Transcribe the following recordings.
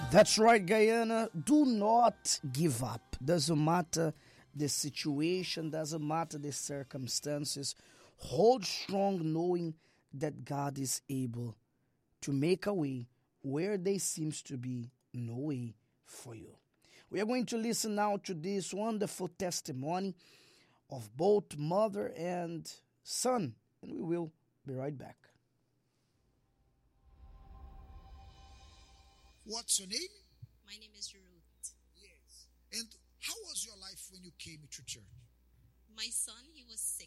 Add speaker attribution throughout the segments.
Speaker 1: That's right, Guyana. Do not give up. Doesn't matter the situation, doesn't matter the circumstances. Hold strong knowing that God is able to make a way where there seems to be no way for you. We are going to listen now to this wonderful testimony of both mother and son, and we will be right back.
Speaker 2: What's your name?
Speaker 3: My name is Ruth.
Speaker 2: Yes. And how was your life when you came to church?
Speaker 3: My son, he was sick.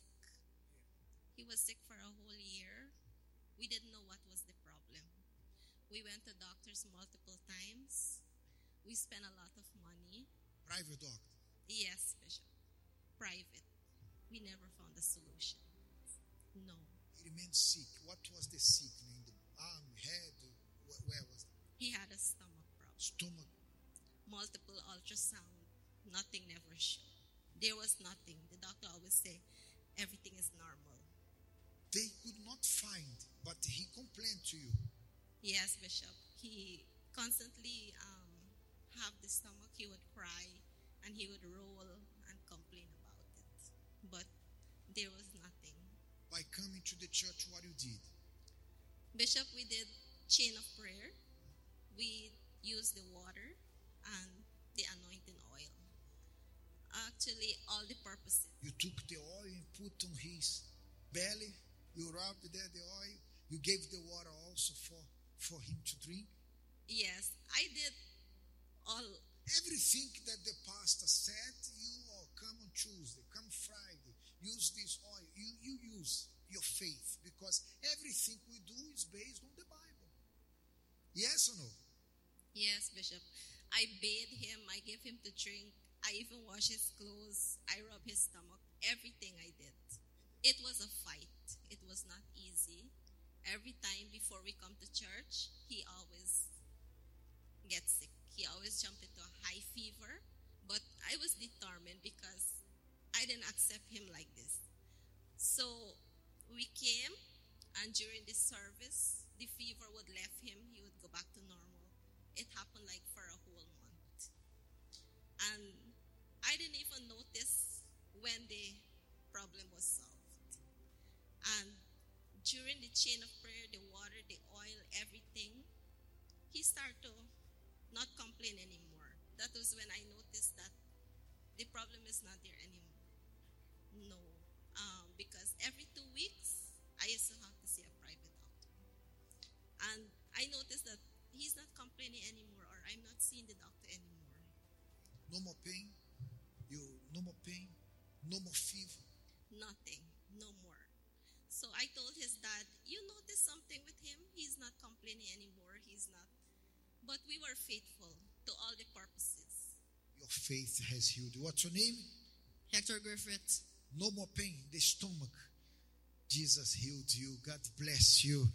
Speaker 3: He was sick for a whole year. We didn't know what was the problem. We went to doctors multiple times. We spent a lot of money.
Speaker 2: Private doctor?
Speaker 3: Yes, Bishop. Private. We never found a solution. No.
Speaker 2: He remained sick. What was the sickness? In the arm, head? Where was it?
Speaker 3: He had a stomach problem.
Speaker 2: Stomach?
Speaker 3: Multiple ultrasound. Nothing never showed. There was nothing. The doctor always say everything is normal.
Speaker 2: They could not find, but he complained to you.
Speaker 3: Yes, Bishop. He constantly have the stomach. He would cry and he would roll and complain about it. But there was nothing.
Speaker 2: By coming to the church, what you did?
Speaker 3: Bishop, we did chain of prayer. We used the water and the anointing oil. Actually, all the purposes.
Speaker 2: You took the oil and put on his belly. You rubbed there the oil. You gave the water also for him to drink.
Speaker 3: Yes, I did all.
Speaker 2: Everything that the pastor said, you come on Tuesday, come Friday, use this oil. You use your faith, because everything we do is based on the Bible. Yes or no?
Speaker 3: Yes, Bishop. I bathed him. I gave him to drink. I even washed his clothes. I rubbed his stomach. Everything I did. It was a fight. It was not easy. Every time before we come to church, he always gets sick. He always jumped into a high fever. But I was determined because I didn't accept him like this. So we came, and during the service, the fever would leave him. He would go back to normal. It happened like for a whole month. And I didn't even notice when the problem was solved. And during the chain of prayer, the water, the oil, everything, he started to not complain anymore. That was when I noticed that the problem is not there anymore. No. Because every 2 weeks, I used to have to see a private doctor. And I noticed that he's not complaining anymore, or I'm not seeing the doctor anymore.
Speaker 2: No more pain? No more pain? No more fever?
Speaker 3: Nothing. No more. So I told his dad, you notice something with him? He's not complaining anymore. He's not. But we were faithful to all the purposes.
Speaker 2: Your faith has healed. What's your name?
Speaker 3: Hector Griffith.
Speaker 2: No more pain. The stomach. Jesus healed you. God bless you.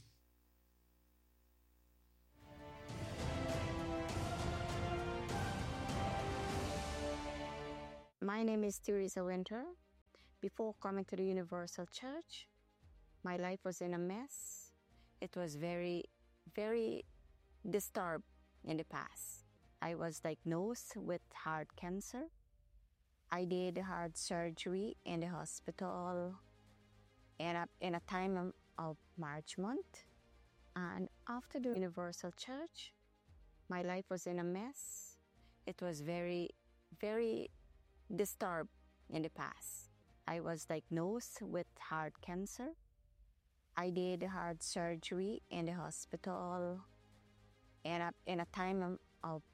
Speaker 4: My name is Teresa Winter. Before coming to the Universal Church, my life was in a mess. It was very, very disturbed in the past. I was diagnosed with heart cancer. I did heart surgery in the hospital in a time of March month. And after the Universal Church, my life was in a mess. It was very, very disturbed in the past. I was diagnosed with heart cancer. I did heart surgery in the hospital in a time of